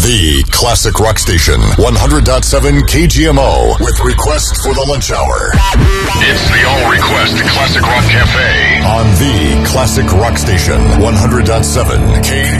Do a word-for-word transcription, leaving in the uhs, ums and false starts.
The Classic Rock Station, one hundred point seven K G M O, with requests for the lunch hour. It's the All Request Classic Rock Cafe On the Classic Rock Station, one hundred point seven K G M O.